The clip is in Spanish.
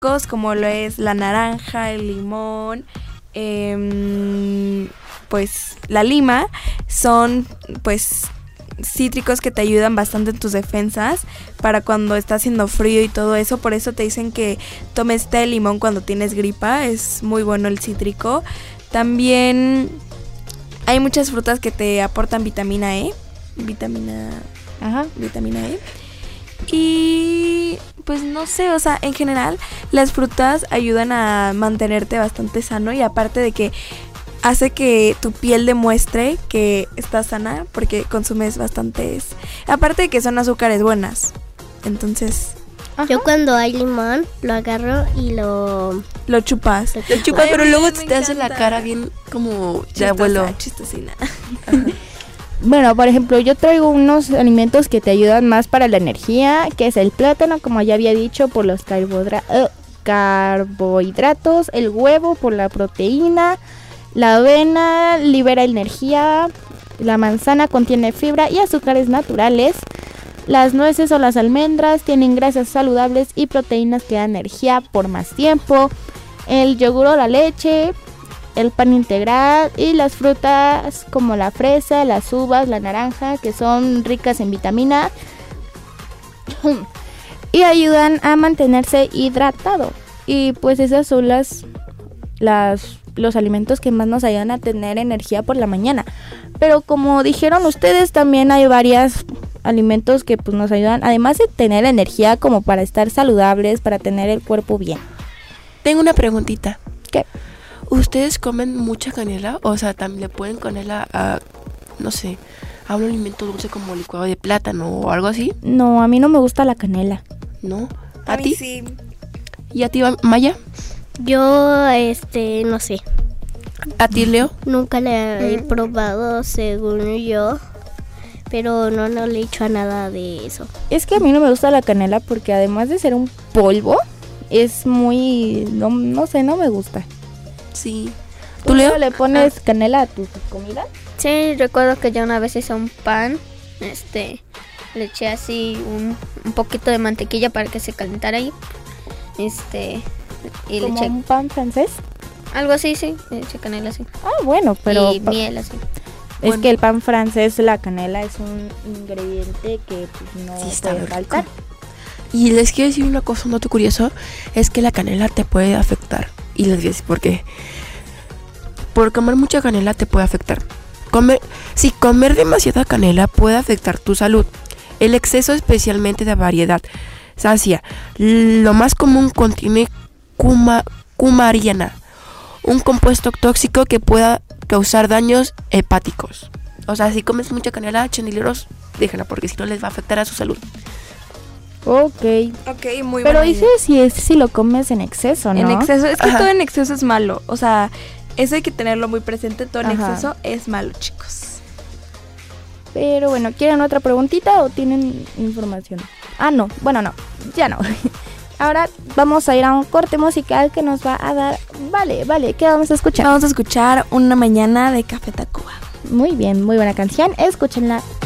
como lo es la naranja, el limón, pues la lima, son pues cítricos que te ayudan bastante en tus defensas para cuando está haciendo frío y todo eso. Por eso te dicen que tomes té de limón cuando tienes gripa, es muy bueno el cítrico. También hay muchas frutas que te aportan vitamina E. Vitamina E. Y pues no sé, o sea, en general las frutas ayudan a mantenerte bastante sano y aparte de que hace que tu piel demuestre que está sana porque consumes bastantes, aparte de que son azúcares buenas. Entonces, yo cuando hay limón lo agarro y lo chupas. Lo chupas, pero luego me te hace la encanta. cara bien como de abuelo. Chistosina. Bueno, por ejemplo, yo traigo unos alimentos que te ayudan más para la energía, que es el plátano, como ya había dicho, por los carbohidratos, el huevo por la proteína, la avena libera energía, la manzana contiene fibra y azúcares naturales, las nueces o las almendras tienen grasas saludables y proteínas que dan energía por más tiempo, el yogur o la leche, el pan integral y las frutas como la fresa, las uvas, la naranja, que son ricas en vitamina y ayudan a mantenerse hidratado. Y pues esas son los alimentos que más nos ayudan a tener energía por la mañana. Pero como dijeron ustedes, también hay varios alimentos que pues nos ayudan, además de tener energía, como para estar saludables, para tener el cuerpo bien. Tengo una preguntita. ¿Qué? ¿Ustedes comen mucha canela? O sea, también le ponen canela a, no sé, a un alimento dulce como licuado de plátano o algo así. No, a mí no me gusta la canela. ¿No? A ti? mí sí. ¿Y a ti, Maya? Yo, no sé. ¿A ti, Leo? Nunca la he probado, según yo. Pero no le he hecho a nada de eso. Es que a mí no me gusta la canela porque además de ser un polvo, es muy... no sé, no me gusta. Sí. ¿Tú, Leo, le pones canela a tus comidas? Sí, recuerdo que ya una vez hice un pan, le eché así un poquito de mantequilla para que se calentara ahí, y le ¿Como eché un pan francés? algo así, sí, le eché canela así. Ah, bueno, pero... Y miel así. Es bueno, que el pan francés, la canela es un ingrediente que pues, no sí puede faltar. Y les quiero decir una cosa, un dato curioso, es que la canela te puede afectar. Y les voy a decir por qué. Por comer mucha canela te puede afectar. Comer demasiada canela puede afectar tu salud. El exceso, especialmente de variedad sacia. Lo más común contiene cumariana, un compuesto tóxico que pueda causar daños hepáticos. O sea, si comes mucha canela, chendileros, déjenla porque si no les va a afectar a su salud. Ok, muy pero bueno. dice si lo comes en exceso, ¿no? En exceso, es que Ajá. todo en exceso es malo. O sea, eso hay que tenerlo muy presente. Todo en Ajá. exceso es malo, chicos. Pero bueno, ¿quieren otra preguntita o tienen información? Ah, no, bueno, no, ya no. Ahora vamos a ir a un corte musical que nos va a dar... Vale, ¿qué vamos a escuchar? Vamos a escuchar Una Mañana de Café Tacuba. Muy bien, muy buena canción, escúchenla.